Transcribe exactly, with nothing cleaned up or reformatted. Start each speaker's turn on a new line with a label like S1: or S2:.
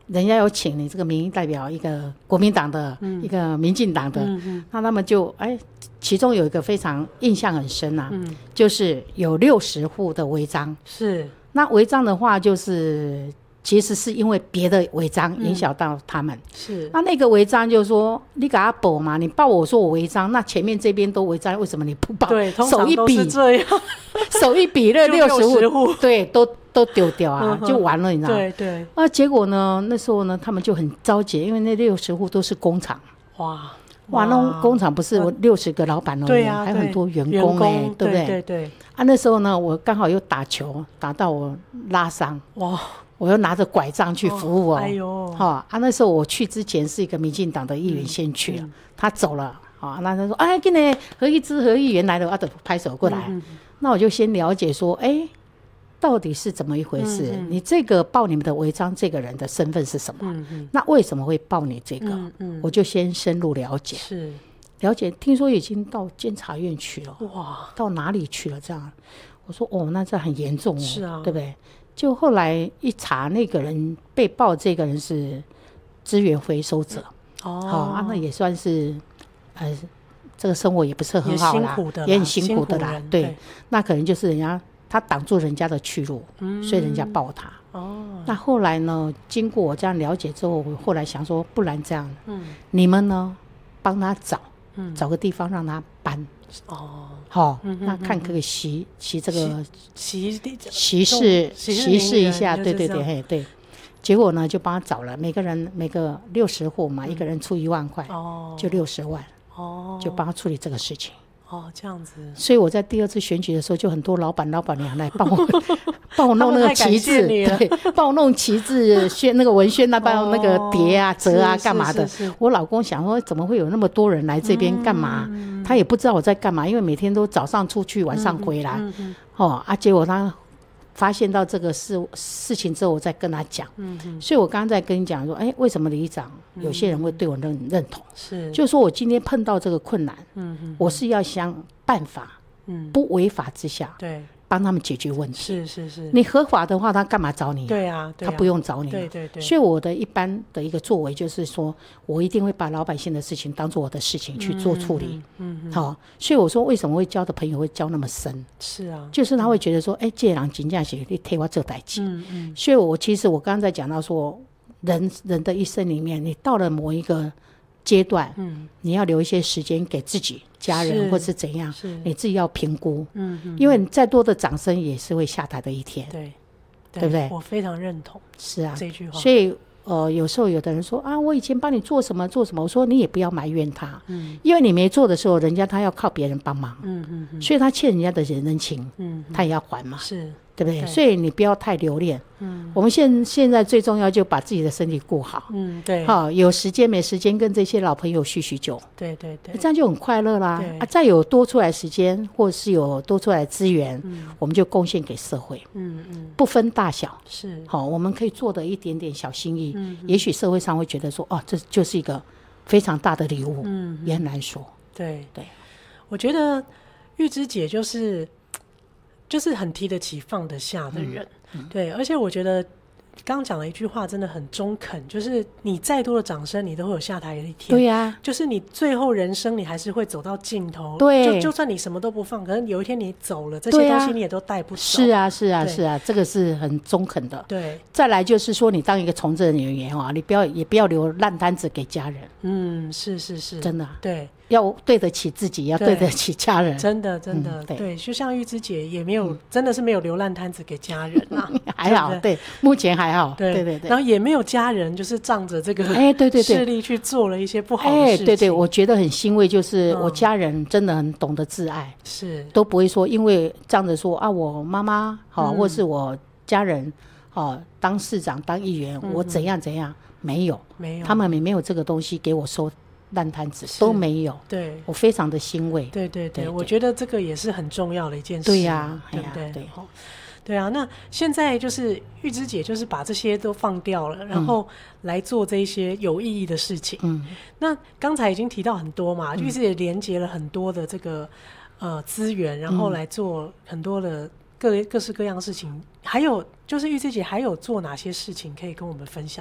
S1: 人家有请你这个民意代表，一个国民党的、嗯、一个民进党的、嗯、那他们就哎，其中有一个非常印象很深啊，嗯、就是有六十户的违章，
S2: 是
S1: 那违章的话就是其实是因为别的违章影响到他们、嗯、是那那个违章就是说你给他报嘛，你报我说我违章，那前面这边都违章，为什么你不报？
S2: 对，通常都是这样，
S1: 手一比那六十户对都都丢掉啊、嗯、就完了，你知道吗？
S2: 对对。
S1: 那结果呢，那时候呢他们就很着急，因为那六十户都是工厂，
S2: 哇
S1: 哇，那工厂不是我六十个老板而已、
S2: 对啊、
S1: 还有很多员工哎、欸，对不对？
S2: 对对对。
S1: 啊，那时候呢，我刚好又打球打到我拉伤，哇，我又拿着拐杖去服务哦，哎呦，哦、啊，那时候我去之前是一个民进党的议员先去了，嗯嗯、他走了，啊、哦，那他说，哎，今天何一枝何议员来了，啊，就拍手过来，嗯嗯、那我就先了解说，哎。到底是怎么一回事、嗯嗯、你这个报你们的违章这个人的身份是什么、嗯嗯、那为什么会报你这个、嗯嗯、我就先深入了解，是了解，听说已经到监察院去了，哇，到哪里去了这样，我说哦，那这很严重哦，是啊，对不对？就后来一查，那个人被报这个人是资源回收者、嗯、哦、啊，那也算是呃这个生活也不是很好啦，也辛苦的啦，也很辛苦的啦，对，对，那可能就是人家他挡住人家的去路、嗯、所以人家报他、哦、那后来呢经过我这样了解之后，我后来想说不然这样、嗯、你们呢帮他找、嗯、找个地方让他搬哦，好、嗯，那看可以习习这个习习事习事一下，对对对，嘿对。结果呢，就帮他找了，每个人每个六十户嘛、嗯，一个人出一万块，哦，就六十万，哦，就帮他处理这个事情。
S2: 哦，这样子。
S1: 所以我在第二次选举的时候，就很多老板老板娘来帮我帮我弄那个旗帜，对，帮我弄旗帜宣那个文宣啊，帮我那个叠啊、折啊干嘛的。我老公想说，怎么会有那么多人来这边干嘛？嗯、他也不知道我在干嘛，因为每天都早上出去，晚上回来。嗯嗯嗯、哦啊，结果他发现到这个事事情之后，我再跟他讲。嗯嗯。所以我刚刚在跟你讲说，哎，为什么里长有些人会对我认认同？是，就是说我今天碰到这个困难，嗯嗯，我是要想办法，嗯，不违法之下，对，帮他们解决问题。是是是。你合法的话，他干嘛找你、啊？对啊，对啊，他不用找你、啊。对对对。所以我的一般的一个作为就是说，我一定会把老百姓的事情当做我的事情去做处理。嗯嗯。好、哦，所以我说为什么会交的朋友会交那么深？是啊，就是他会觉得说，哎、嗯，这人真正是你替我做代志。嗯嗯。所以我其实我刚刚在讲到说，人人的一生里面，你到了某一个阶段，嗯，你要留一些时间给自己、家人，或是怎样，是你自己要评估，嗯嗯，因为你再多的掌声也是会下台的一天，对，
S2: 对不对？我非常认同，
S1: 是啊，
S2: 这句话。
S1: 所以呃，有时候有的人说啊，我以前帮你做什么做什么，我说你也不要埋怨他，嗯，因为你没做的时候，人家他要靠别人帮忙，嗯嗯嗯，所以他欠人家的人情，嗯，他也要还嘛，是。对不对？对，所以你不要太留恋。嗯，我们现现在最重要就把自己的身体顾好。嗯，对。好，有时间没时间跟这些老朋友叙叙旧。对对对，这样就很快乐啦。啊，再有多出来时间，或是有多出来资源，嗯，我们就贡献给社会。嗯嗯，不分大小。是。好，我们可以做的一点点小心意，嗯，也许社会上会觉得说，哦，这就是一个非常大的礼物。嗯，也很难说。
S2: 对对，我觉得玉芝姐就是。就是很提得起放得下的人、嗯嗯、对，而且我觉得刚讲了一句话真的很中肯，就是你再多的掌声你都会有下台的一天，
S1: 对呀、啊，
S2: 就是你最后人生你还是会走到尽头，
S1: 对，
S2: 就就算你什么都不放，可能有一天你走了，这些东西你也都带不走，
S1: 是啊是啊是啊，这个是很中肯的。对，再来就是说你当一个从政人员啊，你不要也不要留烂摊子给家人，
S2: 嗯，是是是，真的、啊、对，
S1: 要对得起自己，要对得起家人，
S2: 真的真的、嗯、对, 对，就像玉芝姐也没有、嗯、真的是没有留烂摊子给家人啊
S1: 还好， 对, 对，目前还好，对对 对, 对，
S2: 然后也没有家人就是仗着这个哎对对势力去做了一些不好的事情，哎
S1: 对对，我觉得很欣慰，就是我家人真的很懂得自爱，是、嗯、都不会说因为仗着说啊我妈妈好、嗯、或是我家人好当市长当议员、嗯、我怎样怎样，没有没有，他们也没有这个东西给我收烂摊子都没有，对，我非常的欣慰。对对 对, 对, 对，
S2: 我觉得这个也是很重要的一件事。
S1: 对呀、啊，
S2: 对不对？
S1: 对, 对,
S2: 对啊。那现在就是玉芝姐就是把这些都放掉了，然后来做这一些有意义的事情。嗯，那刚才已经提到很多嘛，玉芝姐连接了很多的这个呃资源，然后来做很多的各各式各样的事情。还有就是玉芝姐还有做哪些事情可以跟我们分享？